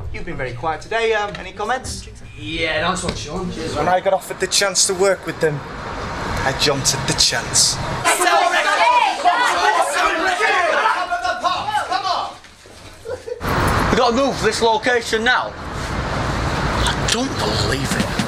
you've been very quiet today. Any comments? Yeah, nice one, Sean. Cheers, When I got offered the chance to work with them, I jumped at the chance. We gotta move to this location now. I don't believe it.